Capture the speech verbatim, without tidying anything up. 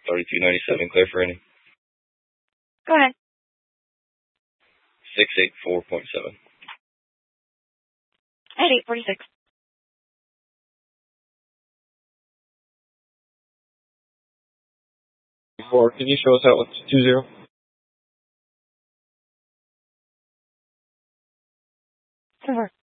thirty-two ninety-seven, clear for any. Go ahead. six eighty-four point seven. At eight forty-six. Four, can you show us out with two zero? Four.